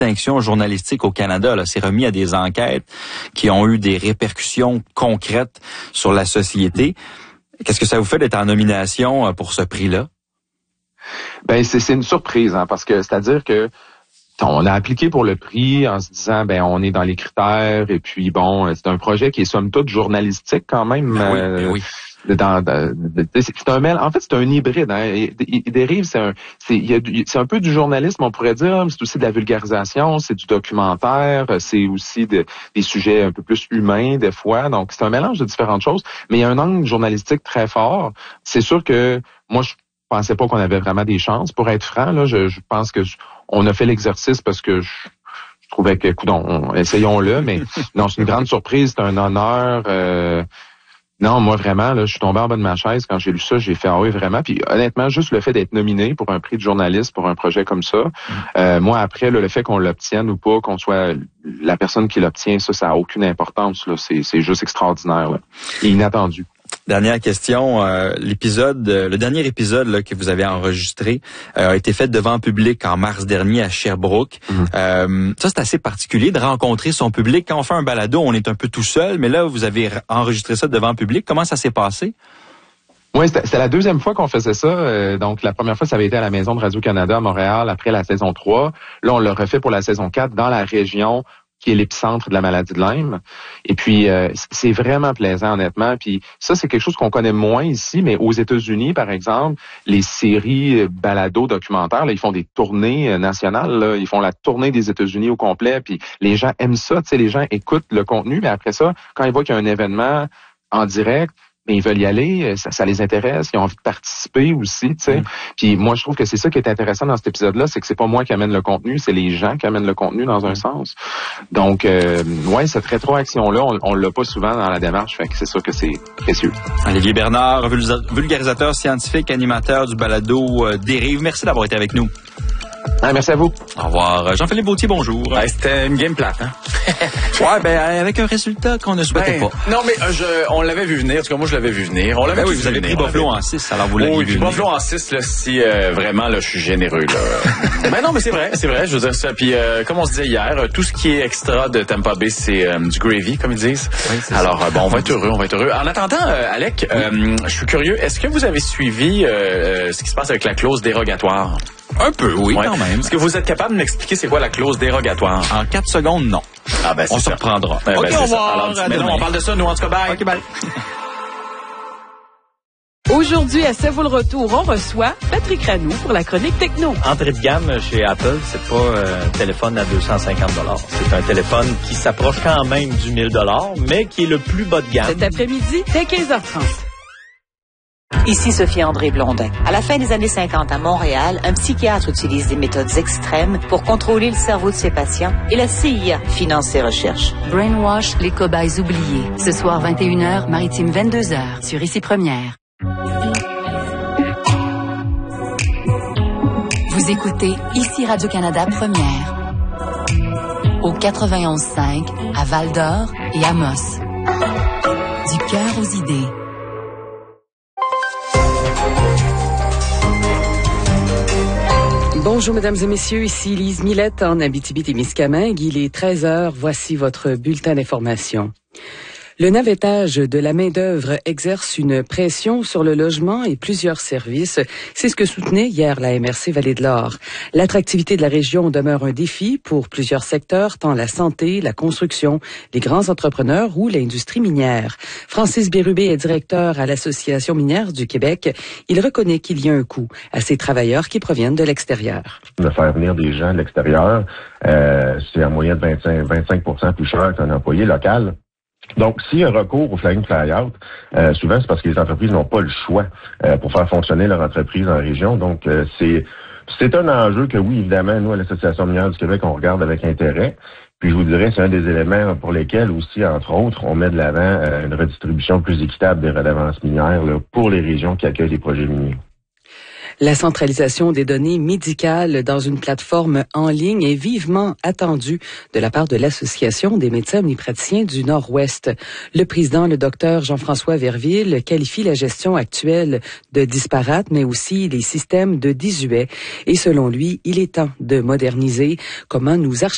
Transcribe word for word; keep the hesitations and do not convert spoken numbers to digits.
distinction journalistique au Canada. Là, c'est remis à des enquêtes qui ont eu des répercussions concrètes sur la société. Qu'est-ce que ça vous fait d'être en nomination pour ce prix-là? Ben c'est, c'est une surprise, hein, parce que c'est-à-dire que on a appliqué pour le prix en se disant ben on est dans les critères et puis bon c'est un projet qui est somme toute journalistique quand même. Ben oui, euh, ben oui. Dans, dans, c'est un mêle, en fait c'est un hybride. Hein. Il, il dérive, c'est un, c'est, il y a du, c'est un peu du journalisme, on pourrait dire. C'est aussi de la vulgarisation, c'est du documentaire, c'est aussi de, des sujets un peu plus humains des fois. Donc c'est un mélange de différentes choses, mais il y a un angle journalistique très fort. C'est sûr que moi je pensais pas qu'on avait vraiment des chances. Pour être franc, là, je, je pense que je, on a fait l'exercice parce que je, je trouvais que, coudonc, essayons-le, mais non, c'est une grande surprise, c'est un honneur. Euh, non, moi vraiment, là, je suis tombé en bas de ma chaise quand j'ai lu ça, j'ai fait ah oui vraiment. Puis honnêtement, juste le fait d'être nominé pour un prix de journaliste pour un projet comme ça, euh, moi après là, le fait qu'on l'obtienne ou pas, qu'on soit la personne qui l'obtient, ça, ça a aucune importance. Là, c'est, c'est juste extraordinaire, là, et inattendu. Dernière question, euh, l'épisode, euh, le dernier épisode là, que vous avez enregistré euh, a été fait devant public en mars dernier à Sherbrooke. Mm-hmm. Euh, ça, c'est assez particulier de rencontrer son public. Quand on fait un balado, on est un peu tout seul, mais là, vous avez enregistré ça devant public. Comment ça s'est passé? Oui, c'était, c'était la deuxième fois qu'on faisait ça. Euh, donc, la première fois, ça avait été à la Maison de Radio-Canada à Montréal, après la saison trois. Là, on l'a refait pour la saison quatre dans la région qui est l'épicentre de la maladie de Lyme. Et puis, euh, c'est vraiment plaisant, honnêtement. Puis ça, c'est quelque chose qu'on connaît moins ici, mais aux États-Unis, par exemple, les séries balado documentaires, là, ils font des tournées nationales. Là, ils font la tournée des États-Unis au complet. Puis les gens aiment ça. Tu sais, les gens écoutent le contenu, mais après ça, quand ils voient qu'il y a un événement en direct, mais ils veulent y aller, ça, ça les intéresse, ils ont envie de participer aussi, tu sais. Mmh. Puis moi, je trouve que c'est ça qui est intéressant dans cet épisode-là, c'est que c'est pas moi qui amène le contenu, c'est les gens qui amènent le contenu dans un sens. Donc, euh, ouais, cette rétroaction-là, on, on l'a pas souvent dans la démarche, fait que c'est sûr que c'est précieux. Olivier Bernard, vulgarisateur scientifique, animateur du balado euh, Dérive. Merci d'avoir été avec nous. Ah, merci à vous. Au revoir. Jean-Philippe Bautier, bonjour. Ben, c'était une game plate, hein? Ouais, ben, avec un résultat qu'on ne souhaitait ben, pas. Non, mais euh, je, on l'avait vu venir. En tout cas, moi, je l'avais vu venir. On l'avait ben oui, vous vu avez venir, pris Buffalo en six, alors vous l'avez oui, vu venir. Buffalo en six, là, si euh, vraiment, là, je suis généreux, là. Ben non, mais c'est vrai, c'est vrai, je veux dire ça. Puis, euh, comme on se disait hier, tout ce qui est extra de Tampa Bay, c'est euh, du gravy, comme ils disent. Oui, c'est alors, euh, bon, on va être heureux, on va être heureux. En attendant, euh, Alec, euh, je suis curieux, est-ce que vous avez suivi euh, ce qui se passe avec la clause dérogatoire? Un peu, oui, ouais. Quand même. Est-ce que vous êtes capable de m'expliquer c'est quoi la clause dérogatoire? En quatre secondes, non. Ah ben, c'est on ça. se reprendra. Ben, OK, ben, au revoir. Alors, mais non, on parle de ça, nous, en tout cas, bye. OK, bye. Aujourd'hui, à C'est vous le retour, on reçoit Patrick Ranoux pour la chronique techno. Entrée de gamme chez Apple, c'est pas un téléphone à deux cent cinquante dollars. C'est un téléphone qui s'approche quand même du mille dollars, mais qui est le plus bas de gamme. Cet après-midi, dès quinze heures trente. Ici Sophie-André Blondin. À la fin des années cinquante à Montréal, un psychiatre utilise des méthodes extrêmes pour contrôler le cerveau de ses patients et la C I A finance ses recherches. Brainwash, les cobayes oubliés. Ce soir, vingt et une heures, Maritime vingt-deux heures, sur Ici Première. Vous écoutez Ici Radio-Canada Première. Au quatre-vingt-onze cinq, à Val-d'Or et à Moss. Du cœur aux idées. Bonjour, mesdames et messieurs, ici Lise Millette en Abitibi-Témiscamingue. Il est treize heures, voici votre bulletin d'information. Le navettage de la main-d'œuvre exerce une pression sur le logement et plusieurs services. C'est ce que soutenait hier la M R C Vallée de l'Or. L'attractivité de la région demeure un défi pour plusieurs secteurs, tant la santé, la construction, les grands entrepreneurs ou l'industrie minière. Francis Bérubé est directeur à l'Association minière du Québec. Il reconnaît qu'il y a un coût à ces travailleurs qui proviennent de l'extérieur. De faire venir des gens de l'extérieur, euh, c'est en moyenne vingt-cinq, vingt-cinq pour cent plus cher qu'un employé local. Donc, s'il y a un recours au fly-in fly-out, euh, souvent c'est parce que les entreprises n'ont pas le choix euh, pour faire fonctionner leur entreprise en région. Donc, euh, c'est c'est un enjeu que, oui, évidemment, nous, à l'Association minière du Québec, on regarde avec intérêt. Puis, je vous dirais, c'est un des éléments pour lesquels aussi, entre autres, on met de l'avant euh, une redistribution plus équitable des redevances minières là, pour les régions qui accueillent les projets miniers. La centralisation des données médicales dans une plateforme en ligne est vivement attendue de la part de l'Association des médecins omnipraticiens du Nord-Ouest. Le président, le docteur Jean-François Verville, qualifie la gestion actuelle de disparate, mais aussi les systèmes de désuets. Et selon lui, il est temps de moderniser comment nous archivons